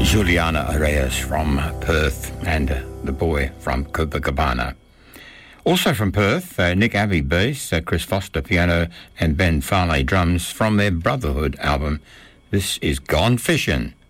Juliana Arias from Perth and the boy from Copacabana. Also from Perth, Nick Abbey bass, Chris Foster piano and Ben Farley drums from their Brotherhood album. This is Gone Fishing.